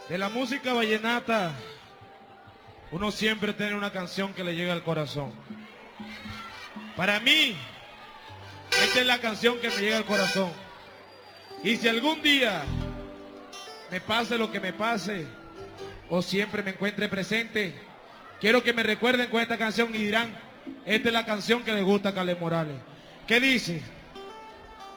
De la música vallenata, uno siempre tiene una canción que le llega al corazón. Para mí, esta es la canción que me llega al corazón. Y si algún día me pase lo que me pase, o siempre me encuentre presente, quiero que me recuerden con esta canción y dirán, esta es la canción que le gusta a Kaleth Morales. ¿Qué dice?